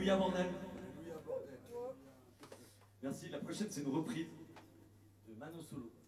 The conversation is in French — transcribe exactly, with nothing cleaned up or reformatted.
Alléluia bordel. Merci, la prochaine c'est une reprise de Mano Solo.